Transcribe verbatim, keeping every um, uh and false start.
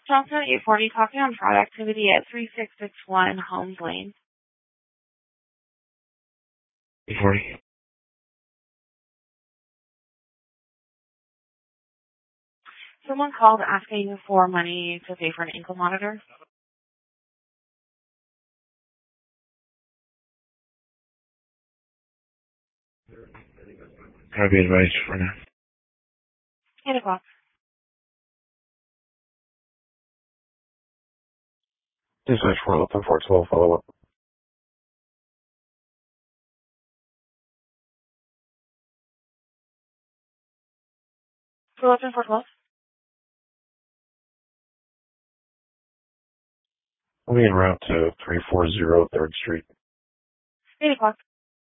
Johnson eight forty, talking on fraud activity at three six six one Holmes Lane. eight forty. Someone called asking for money to pay for an ankle monitor. Copy advice for now. eight o'clock. Dispatch four open four twelve, follow up. four eleven, four twelve. We'll be en route to three forty third Street. eight o'clock.